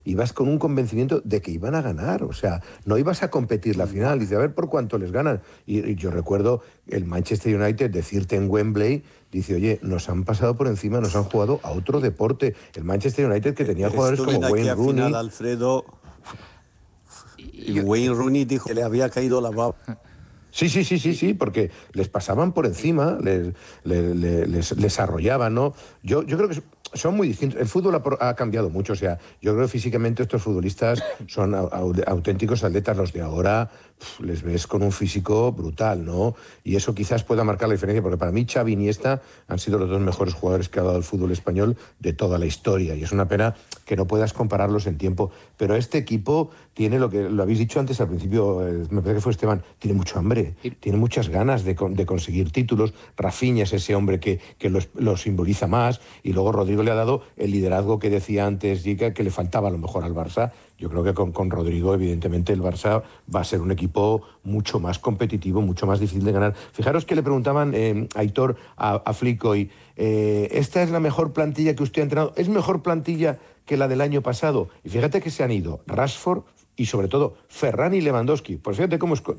ibas con un convencimiento de que iban a ganar, o sea, no ibas a competir la final, dice, a ver por cuánto les ganan. Y yo recuerdo el Manchester United decirte en Wembley, dice, oye, nos han pasado por encima, nos han jugado a otro deporte. El Manchester United que tenía jugadores Estuve como en Wayne aquella final, Rooney. Alfredo, Y y yo, Wayne Rooney dijo que le había caído la baba. Sí, porque les pasaban por encima, les arrollaban, ¿no? Yo creo que son muy distintos. El fútbol ha cambiado mucho, o sea, yo creo que físicamente estos futbolistas son auténticos atletas. Los de ahora les ves con un físico brutal, ¿no? Y eso quizás pueda marcar la diferencia, porque para mí Xavi y Iniesta han sido los dos mejores jugadores que ha dado el fútbol español de toda la historia, y es una pena que no puedas compararlos en tiempo, pero este equipo tiene lo que lo habéis dicho antes al principio, me parece que fue Esteban, tiene mucho hambre, tiene muchas ganas de conseguir títulos. Rafinha es ese hombre que lo simboliza más, y luego Rodrigo le ha dado el liderazgo que decía antes Gica, que le faltaba a lo mejor al Barça. Yo creo que con Rodrigo, evidentemente, el Barça va a ser un equipo mucho más competitivo, mucho más difícil de ganar. Fijaros que le preguntaban a Aitor, a Flick hoy, ¿esta es la mejor plantilla que usted ha entrenado? ¿Es mejor plantilla que la del año pasado? Y fíjate que se han ido Rashford y sobre todo Ferran y Lewandowski. Pues fíjate cómo es